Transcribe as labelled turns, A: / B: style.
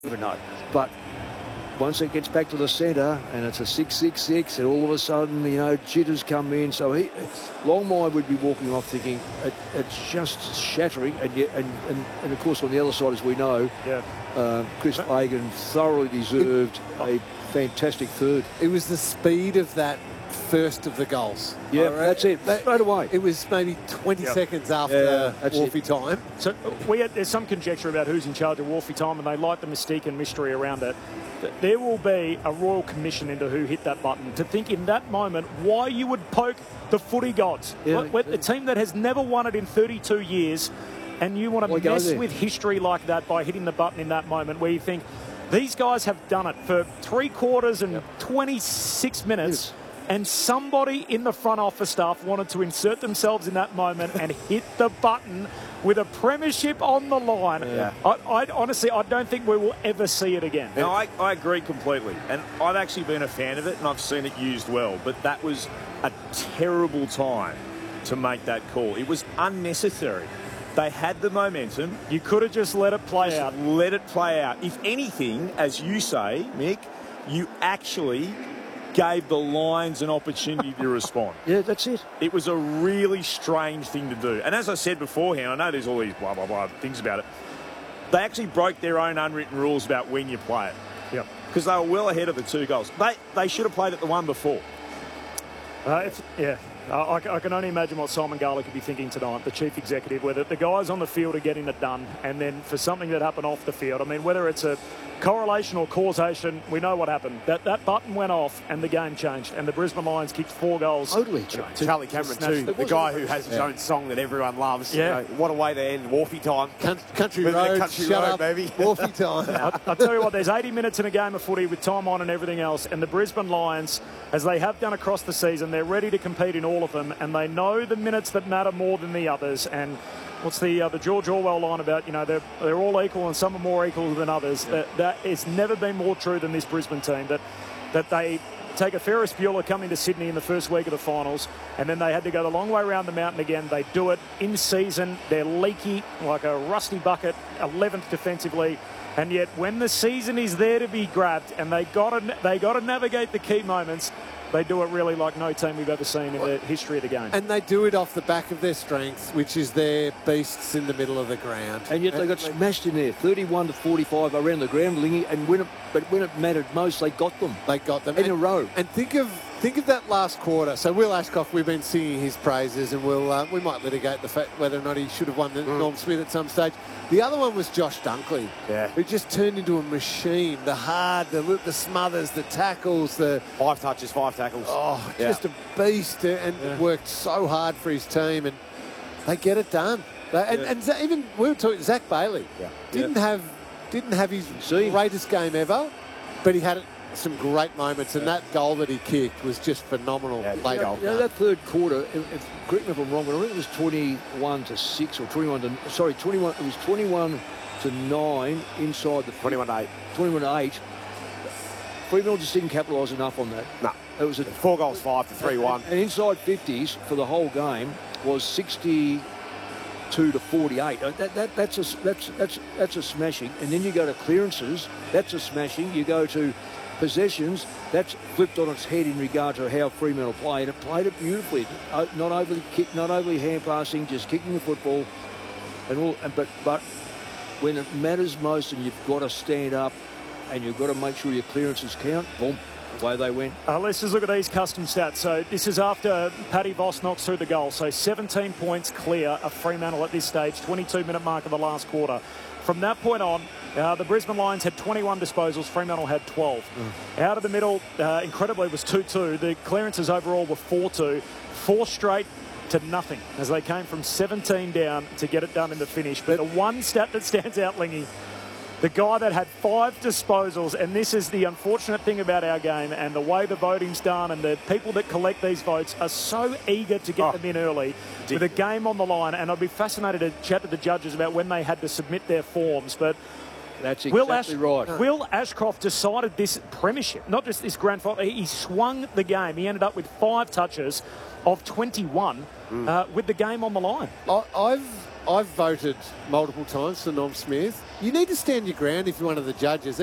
A: never know. But once it gets back to the centre and it's a 6-6-6 and all of a sudden, jitters come in. So Longmire would be walking off thinking it's just shattering. And of course, on the other side, as we know, Chris Fagan thoroughly deserved a fantastic third.
B: It was the speed of that first of the goals.
A: Yeah, that's it. Straight away.
B: It was maybe 20 seconds after Wolfie time.
C: So there's some conjecture about who's in charge of Wolfie time, and they like the mystique and mystery around it. There will be a royal commission into who hit that button to think in that moment why you would poke the footy gods. A team that has never won it in 32 years, and you want to mess with history like that by hitting the button in that moment where you think these guys have done it for 3 quarters and 26 minutes. And somebody in the front office staff wanted to insert themselves in that moment and hit the button with a premiership on the line. Yeah. I honestly, I don't think we will ever see it again.
D: No, I agree completely. And I've actually been a fan of it and I've seen it used well. But that was a terrible time to make that call. It was unnecessary. They had the momentum.
C: You could have just let it play out.
D: Let it play out. If anything, as you say, Mick, you actually gave the Lions an opportunity to respond.
A: Yeah, that's it.
D: It was a really strange thing to do. And as I said beforehand, I know there's all these blah, blah, blah things about it. They actually broke their own unwritten rules about when you play it.
C: Yeah.
D: Because they were well ahead of the 2 goals. They should have played it the one before.
C: I can only imagine what Simon Garlick could be thinking tonight, the chief executive, whether the guys on the field are getting it done, and then for something that happened off the field. I mean, whether it's a correlation or causation, we know what happened. That button went off and the game changed, and the Brisbane Lions kicked 4 goals.
A: Totally.
E: Charlie Cameron too, the guy who has his own song that everyone loves.
C: Yeah.
E: What a way to end Wolfie time.
B: Country road, shut up,
E: baby.
B: Wolfie time.
C: I'll tell you what, there's 80 minutes in a game of footy with time on and everything else, and the Brisbane Lions, as they have done across the season, they're ready to compete in all of them, and they know the minutes that matter more than the others. And what's the George Orwell line about, they're all equal and some are more equal than others. Yeah. That it's never been more true than this Brisbane team, that they take a Ferris Bueller coming to Sydney in the first week of the finals, and then they had to go the long way around the mountain again. They do it in season. They're leaky like a rusty bucket, 11th defensively. And yet when the season is there to be grabbed and they got to navigate the key moments, they do it really like no team we've ever seen in the history of the game.
B: And they do it off the back of their strength, which is their beasts in the middle of the ground.
A: And yet they got smashed in there, 31-45 around the ground, Lingy, and when it mattered most, they got them.
B: They got them
A: in a row.
B: And think of that last quarter. So Will Ashcroft, we've been singing his praises, and we might litigate the fact whether or not he should have won the Norm Smith at some stage. The other one was Josh Dunkley, who just turned into a machine. The smothers, the tackles, the
E: 5 touches, 5 tackles.
B: Oh, just a beast, and worked so hard for his team, and they get it done. And even we were talking, Zach Bailey didn't have his greatest game ever, but he had some great moments, and that goal that he kicked was just phenomenal.
A: That third quarter, correct me if I'm wrong, but I think it was 21-6 or 21. It was 21-9 inside the
E: 21-8.
A: 21-8. Fremantle just didn't capitalise enough on that.
E: No,
A: it was
E: 4 goals, 5 to 3-1.
A: And inside 50s for the whole game was 62-48. That's a smashing. And then you go to clearances. That's a smashing. You go to possessions. That's flipped on its head in regard to how Fremantle played. It played it beautifully. Not overly kick, not overly hand passing, just kicking the football. But when it matters most, and you've got to stand up, and you've got to make sure your clearances count, boom, away they went.
C: Let's just look at these custom stats. So this is after Paddy Voss knocks through the goal. So 17 points clear of Fremantle at this stage, 22-minute mark of the last quarter. From that point on, the Brisbane Lions had 21 disposals. Fremantle had 12. Out of the middle, incredibly, was 2-2. The clearances overall were 4-2. 4 straight to nothing as they came from 17 down to get it done in the finish. But the one stat that stands out, Lingy, the guy that had 5 disposals, and this is the unfortunate thing about our game and the way the voting's done, and the people that collect these votes are so eager to get them in early with a game on the line. And I'd be fascinated to chat to the judges about when they had to submit their forms. But
A: that's exactly right.
C: Will Ashcroft decided this premiership, not just this grand final. He swung the game. He ended up with 5 touches of 21 with the game on the line.
B: I've voted multiple times for Norm Smith. You need to stand your ground if you're one of the judges.